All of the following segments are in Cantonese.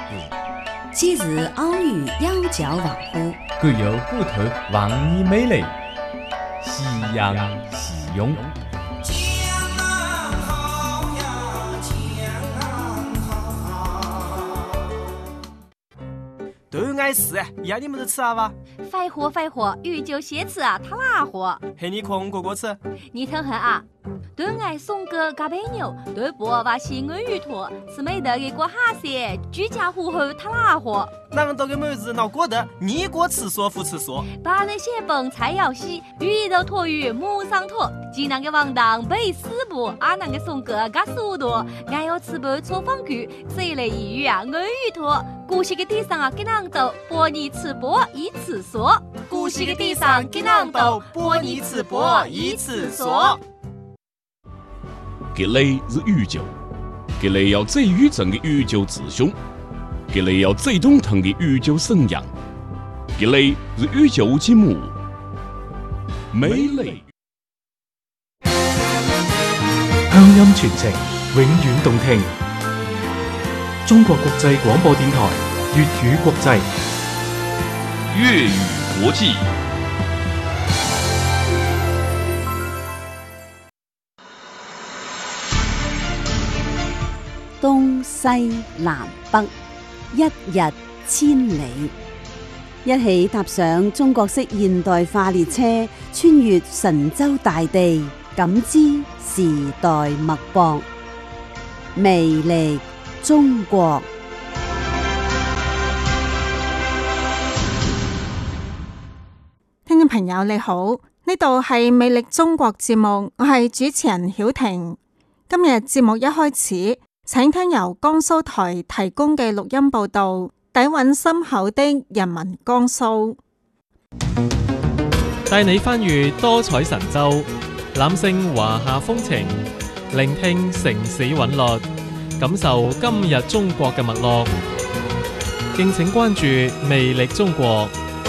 今日偶遇妖教王府， 各有骨头望你美丽，夕阳戏咏。 都碍事，要你们都吃啊哇？ 废话，鱼酒先吃啊，他哪货？ 嘿，你空哥哥吃？ 你听下啊，都爱送哥加杯牛，都不挖西安鱼坨，吃美得给过哈些，居家糊后他哪货？ 哪们都给妹子闹过得，你过吃说不吃说。 把那些本菜肴洗，鱼肉坨鱼母上坨，济南的王当背死不，阿南的送哥加速度，俺要吃不搓方具，这类一鱼啊，安鱼坨，古稀的地上啊给囊豆，拨你吃播一次说， 古稀的地上给囊豆，拨你吃播一次说。 吉利是鱼酒，吉利要最宇正的鱼酒自兄，吉利要最懂腾的鱼酒生养，吉利是鱼酒之母，美丽。 鄉音傳情，永遠動聽。中國國際廣播電台粵語國際， 粵語國際。 東西南北，一日千里。一起踏上中國式現代化列車，穿越神州大地，感知時代脈搏，魅力中國。 聽眾朋友你好，呢度係魅力中國節目，我係主持人曉婷。今日節目一開始，請聽由江蘇台提供嘅錄音報道，底蘊深厚的人民江蘇， 帶你翻閱多彩神州，覽勝華夏風情，聆聽城市韻律，感受今日中國嘅脈絡。敬請關注魅力中國。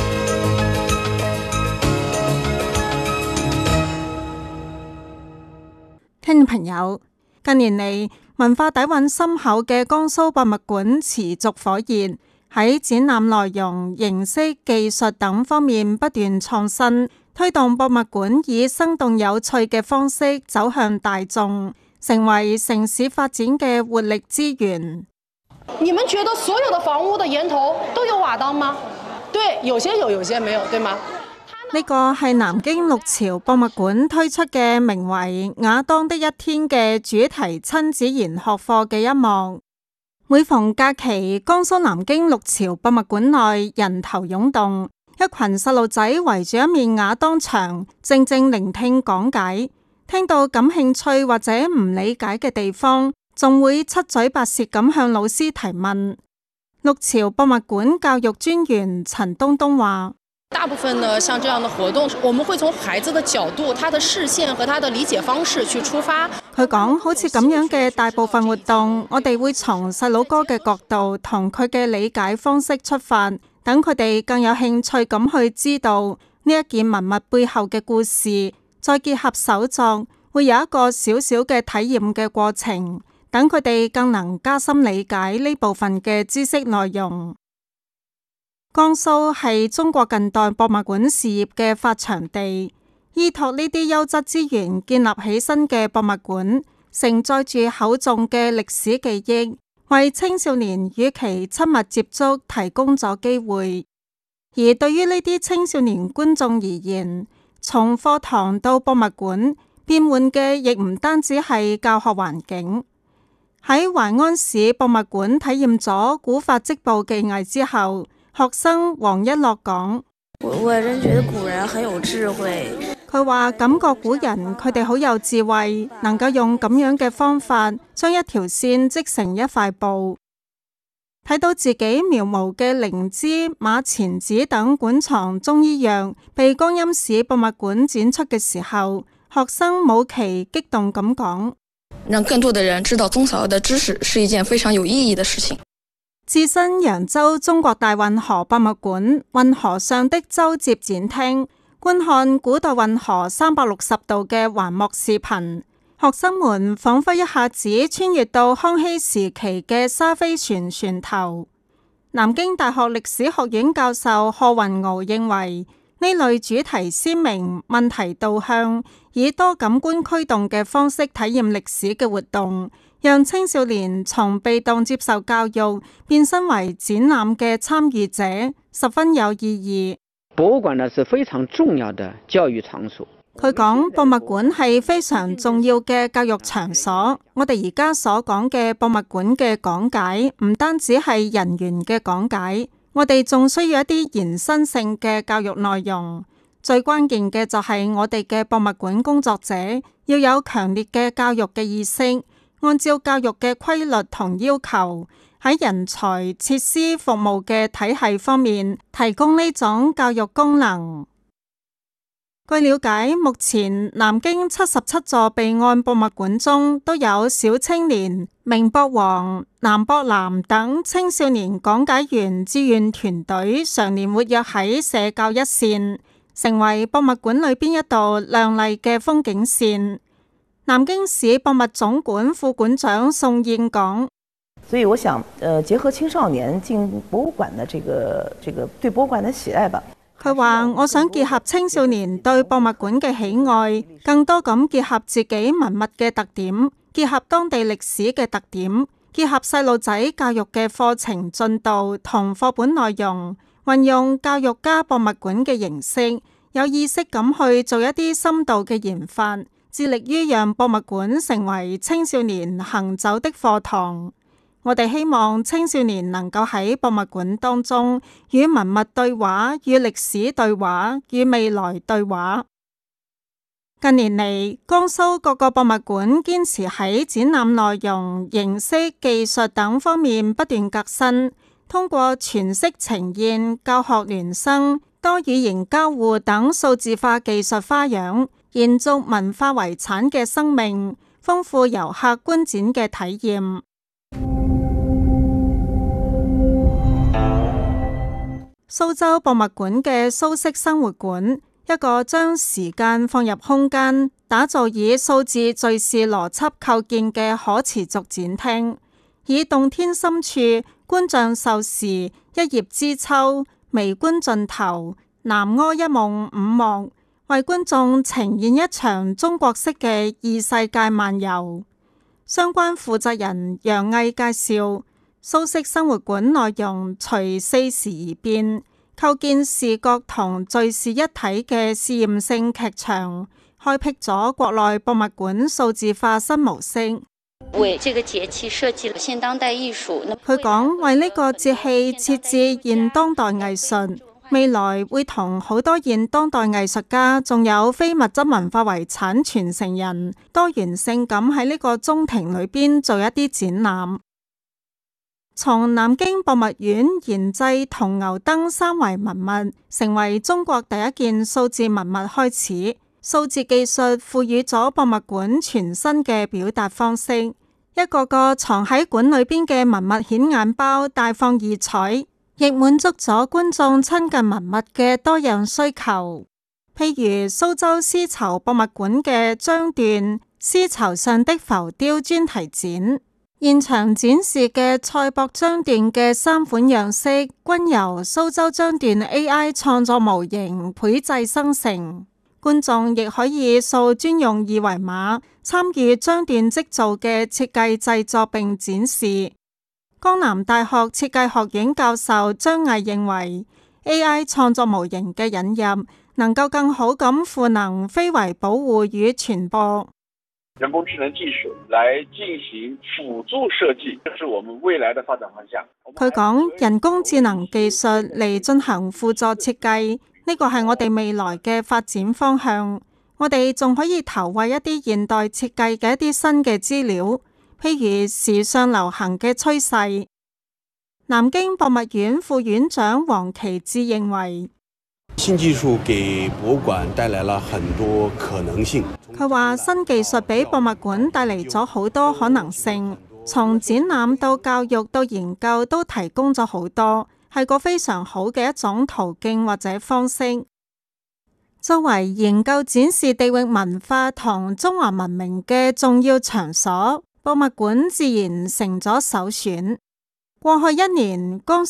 聽眾朋友，近年嚟文化底蘊深厚嘅江蘇博物館持續火熱，喺展覽內容、形式、技術等方面不斷創新，推動博物館以生動有趣嘅方式走向大眾，成為城市發展嘅活力資源。 你們覺得所有的房屋的檐頭都有瓦當嗎？對，有些有，有些沒有，對嗎？ 呢個係南京六朝博物館推出嘅名為《瓦當的一天》嘅主題親子研學課嘅一幕。每逢假期，江蘇南京六朝博物館內人頭湧動，一群細路仔圍住一面瓦當牆，靜靜聆聽講解。聽到感興趣或者唔理解嘅地方，仲會七嘴八舌咁向老師提問。六朝博物館教育專員陳東東話： 大部分呢，像這樣的活動，我們會從孩子的角度、他的視線和他的理解方式去出發。 佢講，好似咁樣嘅大部分活動，我哋會從細佬哥嘅角度同佢嘅理解方式出發，等佢哋更有興趣咁去知道呢一件文物背後嘅故事，再結合手作，會有一個小小嘅體驗嘅過程，等佢哋更能加深理解呢部分嘅知識內容。江蘇係中國近代博物館事業嘅發祥地，依託呢啲優質資源建立起身嘅博物館，承載住厚重嘅歷史記憶，為青少年與其親密接觸提供咗機會。而對於呢啲青少年觀眾而言，從課堂到博物館，變換嘅亦唔單止係教學環境。喺淮安市博物館體驗咗古法織布技藝之後，學生黃一樂講： 我真覺得古人很有智慧。 佢話感覺古人佢哋好有智慧，能夠用咁樣嘅方法將一條線織成一塊布。睇到自己描摹嘅靈芝、馬錢子等館藏中醫藥被江陰市博物館展出嘅時候，學生武琪激動咁講： 讓更多的人知道中草藥的知識是一件非常有意義的事情。 置身揚州中國大運河博物館運河上的舟接展廳，觀看古代運河360度嘅環幕視頻，學生們仿佛一下子穿越到康熙時期嘅沙飛船船頭。 南京大學歷史學院教授賀雲翱認為，呢類主題鮮明、問題導向、以多感官驅動嘅方式體驗歷史嘅活動，讓青少年從被動接受教育變身為展覽嘅參與者，十分有意義。 博物館呢是非常重要的教育場所。 佢講博物館係非常重要嘅教育場所。我哋而家所講嘅博物館嘅講解，唔單止係人員嘅講解，我哋仲需要一啲延伸性嘅教育內容。最關鍵嘅就係我哋嘅博物館工作者要有強烈嘅教育嘅意識，按照教育嘅規律同要求，喺人才、設施、服務嘅體系方面提供呢種教育功能。據了解，目前南京77座備案博物館中都有小青年、明博王、南博南等青少年講解員志願團隊，常年活躍喺社教一線，成為博物館裏邊一道亮麗嘅風景線。南京市博物總館副館長宋燕講： 所以我想，結合青少年進博物館的這個對博物館的喜愛吧。 佢話：我想結合青少年對博物館嘅喜愛，更多咁結合自己文物嘅特點，結合當地歷史嘅特點，結合細路仔教育嘅課程進度同課本內容，運用教育家博物館嘅形式，有意識咁去做一啲深度嘅研發，致力於讓博物館成為青少年行走的課堂。我哋希望青少年能夠喺博物館當中與文物對話，與歷史對話，與未來對話。近年嚟，江蘇各個博物館堅持喺展覽內容、形式、技術等方面不斷革新，通過全息呈現、教學聯生、多語言交互等數字化技術花樣，延續文化遺產嘅生命，豐富遊客觀展嘅體驗。蘇州博物館嘅蘇式生活館，一個將時間放入空間，打造以數字敘事邏輯構建嘅可持續展廳，以洞天深處、觀象授時、一葉知秋、微觀盡頭、南柯一夢五幕，為觀眾呈現一場中國式嘅異世界漫遊。相關負責人楊毅介紹，蘇式生活館內容隨四時而變，構建視覺同敘事一體嘅試驗性劇場，開闢咗國內博物館數字化新模式。 為這個節氣設計了現當代藝術。 佢講，為呢個節氣設置現當代藝術，未來會同好多現當代藝術家，仲有非物質文化遺產傳承人，多元性咁喺呢個中庭裏邊做一啲展覽。從南京博物院研製銅牛燈三維文物，成為中國第一件數字文物開始，數字技術賦予咗博物館全新嘅表達方式。一個個藏喺館裏邊嘅文物顯眼包大放異彩，亦滿足咗觀眾親近文物嘅多樣需求。譬如蘇州絲綢博物館嘅張段絲綢上的浮雕專題展。現場展示嘅賽博張段嘅3款樣式，均由蘇州張段 AI 創作模型繪製生成。觀眾亦可以掃專用二維碼，參與張段織造嘅設計製作並展示。江南大學設計學院教授張毅認為 ，AI 創作模型嘅引入，能夠更好咁賦能非遺保護與傳播。 人工智能技術來進行輔助設計，這是我們未來的發展方向。 佢講人工智能技術嚟進行輔助設計，呢個係我哋未來嘅發展方向。我哋仲可以投餵一啲現代設計嘅一啲新嘅資料，譬如時尚流行嘅趨勢。南京博物院副院長黃奇志認為， 新技術給博物館帶來了很多可能性。 佢話新技術俾博物館帶嚟咗好多可能性，從展覽到教育到研究都提供咗好多，係個非常好嘅一種途徑或者方式。作為研究展示地域文化同中華文明嘅重要場所，博物館自然成咗首選。過去1年，江蘇